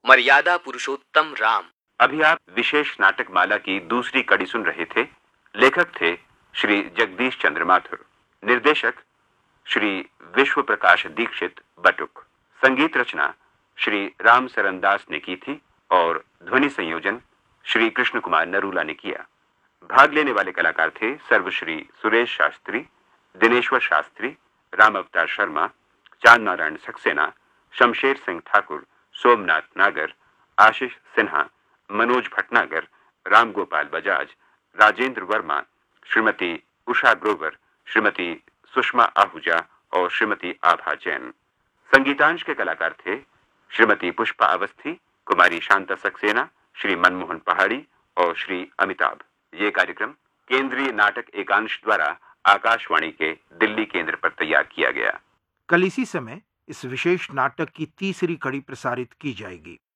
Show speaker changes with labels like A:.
A: मर्यादा पुरुषोत्तम राम।
B: अभी आप विशेष नाटक माला की दूसरी कड़ी सुन रहे थे। लेखक थे श्री जगदीश चंद्र माथुर, निर्देशक श्री विश्व प्रकाश दीक्षित बटुक, संगीत रचना श्री राम सरन दास ने की थी और ध्वनि संयोजन श्री कृष्ण कुमार नरूला ने किया। भाग लेने वाले कलाकार थे सर्वश्री सुरेश शास्त्री, दिनेश्वर शास्त्री, राम अवतार शर्मा, चांद नारायण सक्सेना, शमशेर सिंह ठाकुर, सोमनाथ नागर, आशीष सिन्हा, मनोज भटनागर, राम गोपाल बजाज, राजेंद्र वर्मा, श्रीमती उषा ग्रोवर, श्रीमती सुषमा आहूजा और श्रीमती आभा जैन। संगीतांश के कलाकार थे श्रीमती पुष्पा अवस्थी, कुमारी शांता सक्सेना, श्री मनमोहन पहाड़ी और श्री अमिताभ। ये कार्यक्रम केंद्रीय नाटक एकांश द्वारा आकाशवाणी के दिल्ली केंद्र पर तैयार किया गया।
C: कल इसी समय इस विशेष नाटक की तीसरी कड़ी प्रसारित की जाएगी।